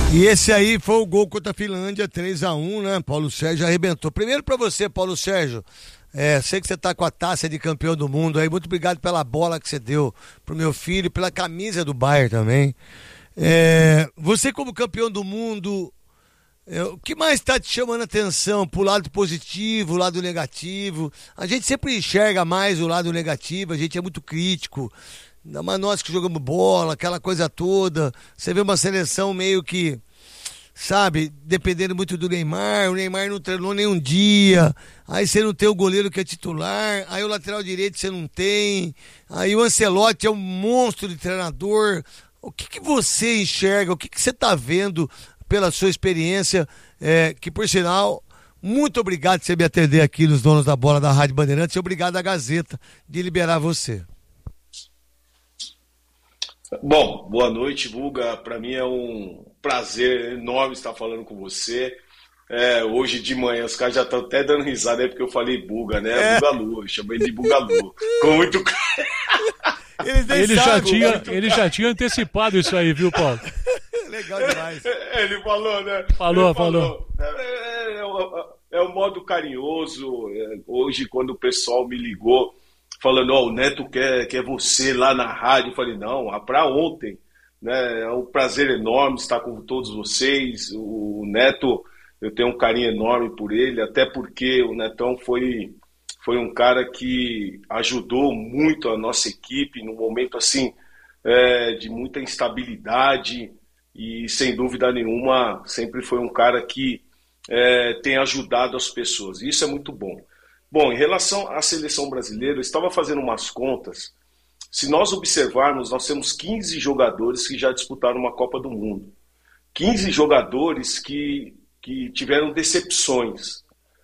E esse aí foi o gol contra a Finlândia, 3-1, né? Paulo Sérgio arrebentou. Primeiro pra você, Paulo Sérgio, sei que você tá com a taça de campeão do mundo aí, muito obrigado pela bola que você deu pro meu filho, pela camisa do Bayern também. Você como campeão do mundo, o que mais está te chamando a atenção pro lado positivo, o lado negativo? A gente sempre enxerga mais o lado negativo, a gente é muito crítico. Ainda mais nós que jogamos bola, aquela coisa toda. Você vê uma seleção meio que, sabe, dependendo muito do Neymar. O Neymar não treinou nem um dia. Aí você não tem o goleiro que é titular. Aí o lateral direito você não tem. Aí o Ancelotti é um monstro de treinador. O que você enxerga? O que você está vendo pela sua experiência? Que, por sinal, muito obrigado por você me atender aqui nos Donos da Bola da Rádio Bandeirantes. E obrigado à Gazeta de liberar você. Bom, boa noite, Buga. Para mim é um prazer enorme estar falando com você. Hoje de manhã os caras já estão até dando risada aí porque eu falei Buga, né? Bugalu, eu chamei de Bugalu. Com muito. Ele já tinha antecipado isso aí, viu, Paulo? Legal demais. Ele falou, né? Falou. É um modo carinhoso. Hoje, quando o pessoal me ligou, falando, o Neto quer você lá na rádio. Eu falei, não, para ontem. Né? É um prazer enorme estar com todos vocês. O Neto, eu tenho um carinho enorme por ele, até porque o Netão foi um cara que ajudou muito a nossa equipe num momento assim, de muita instabilidade e, sem dúvida nenhuma, sempre foi um cara que tem ajudado as pessoas. E isso é muito bom. Bom, em relação à seleção brasileira, eu estava fazendo umas contas. Se nós observarmos, nós temos 15 jogadores que já disputaram uma Copa do Mundo. 15 jogadores que tiveram decepções.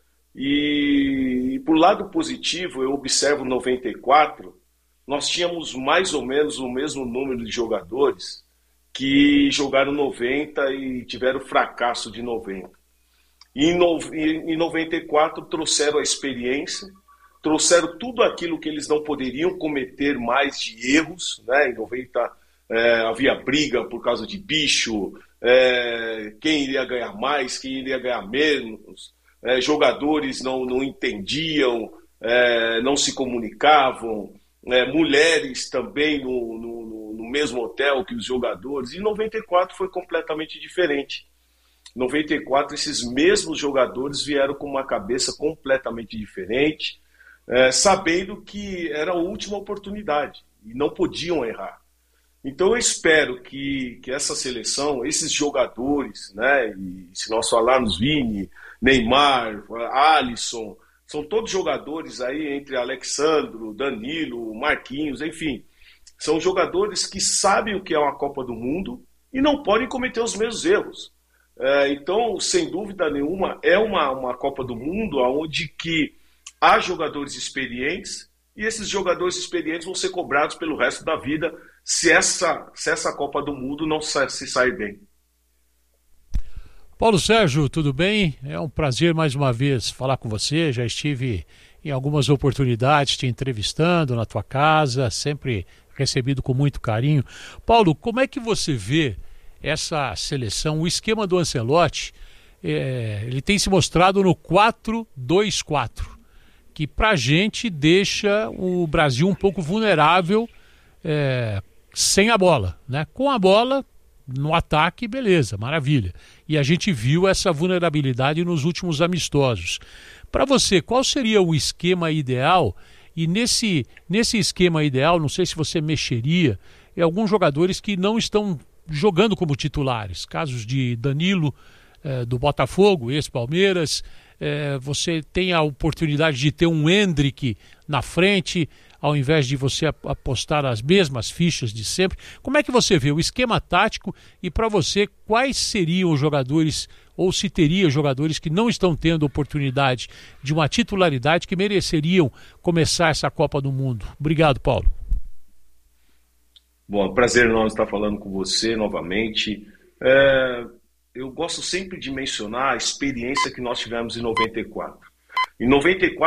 E por lado positivo, eu observo 94, nós tínhamos mais ou menos o mesmo número de jogadores que jogaram 90 e tiveram fracasso de 90. E em 94 trouxeram a experiência, trouxeram tudo aquilo que eles não poderiam cometer mais de erros, né? Em 90 havia briga por causa de bicho, quem iria ganhar mais, quem iria ganhar menos, jogadores não entendiam, não se comunicavam, mulheres também no mesmo hotel que os jogadores. E em 94 foi completamente diferente. 94, esses mesmos jogadores vieram com uma cabeça completamente diferente, sabendo que era a última oportunidade e não podiam errar. Então eu espero que essa seleção, esses jogadores, né, e se nós falarmos Vini, Neymar, Alisson, são todos jogadores aí entre Alexandro, Danilo, Marquinhos, enfim, são jogadores que sabem o que é uma Copa do Mundo e não podem cometer os mesmos erros. Então, sem dúvida nenhuma, é uma Copa do Mundo onde que há jogadores experientes e esses jogadores experientes vão ser cobrados pelo resto da vida se essa Copa do Mundo não se sair bem. Paulo Sérgio, tudo bem? É um prazer mais uma vez falar com você. Já estive em algumas oportunidades te entrevistando na tua casa, sempre recebido com muito carinho. Paulo, como é que você vê essa seleção, o esquema do Ancelotti? Ele tem se mostrado no 4-2-4, que pra gente deixa o Brasil um pouco vulnerável sem a bola, né? Com a bola no ataque, beleza, maravilha. E a gente viu essa vulnerabilidade nos últimos amistosos. Para você, qual seria o esquema ideal? E nesse esquema ideal, não sei se você mexeria em alguns jogadores que não estão jogando como titulares, casos de Danilo, do Botafogo, ex-Palmeiras, você tem a oportunidade de ter um Endrick na frente, ao invés de você apostar as mesmas fichas de sempre. Como é que você vê o esquema tático e, para você, quais seriam os jogadores, ou se teria jogadores que não estão tendo oportunidade de uma titularidade que mereceriam começar essa Copa do Mundo? Obrigado, Paulo. Bom, é um prazer enorme estar falando com você novamente. Eu gosto sempre de mencionar a experiência que nós tivemos em 94. Em 94,